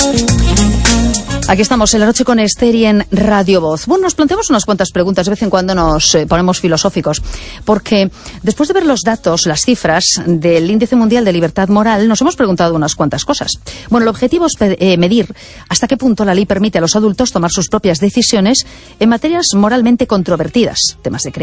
Aquí estamos en la noche con Esther y en Radio Voz. Bueno, nos planteamos unas cuantas preguntas, de vez en cuando nos ponemos filosóficos, porque después de ver los datos, las cifras del Índice Mundial de Libertad Moral, nos hemos preguntado unas cuantas cosas. Bueno, el objetivo es medir hasta qué punto la ley permite a los adultos tomar sus propias decisiones en materias moralmente controvertidas, temas de creencia,